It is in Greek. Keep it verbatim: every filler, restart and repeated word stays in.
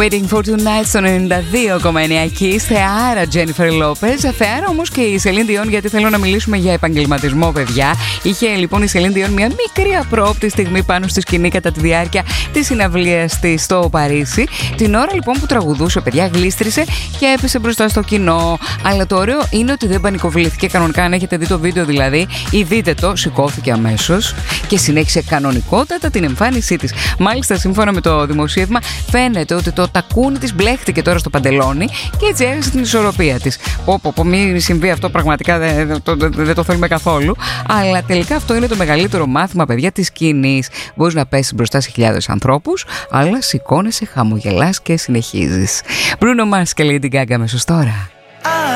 Waiting for Tonight στο ενενήντα δύο κόμμα εννέα Kiss. Θεάρα Jennifer Lopez. Θεάρα όμως και η Celine Dion, γιατί θέλω να μιλήσουμε για επαγγελματισμό, παιδιά. Είχε λοιπόν η Celine Dion μια μικρή απρόοπτη στιγμή πάνω στη σκηνή κατά τη διάρκεια της συναυλίας της στο Παρίσι. Την ώρα λοιπόν που τραγουδούσε, παιδιά, γλίστρισε και έπεσε μπροστά στο κοινό. Αλλά το ωραίο είναι ότι δεν πανικοβλήθηκε κανονικά. Αν έχετε δει το βίντεο δηλαδή, ή δείτε το, σηκώθηκε αμέσως και συνέχισε κανονικότατα την εμφάνισή της. Μάλιστα, σύμφωνα με το δημοσίευμα, φαίνεται ότι το τακούνι της μπλέχτηκε τώρα στο παντελόνι και έτσι έχασε την ισορροπία της. Πω, πω, πω, μην συμβεί αυτό, πραγματικά δεν, δεν, το, δεν το θέλουμε καθόλου. Αλλά τελικά αυτό είναι το μεγαλύτερο μάθημα, παιδιά, της σκηνής. Μπορείς να πέσεις μπροστά σε χιλιάδες ανθρώπους, αλλά σηκώνεσαι, χαμογελάς και συνεχίζεις. Bruno Mars και Lady Gaga αμέσως τώρα.